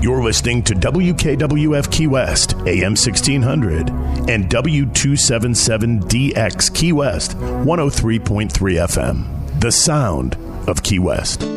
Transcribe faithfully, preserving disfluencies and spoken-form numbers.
You're listening to W K W F Key West, A M sixteen hundred, and W two seventy-seven D X Key West, one oh three point three F M. The sound of Key West.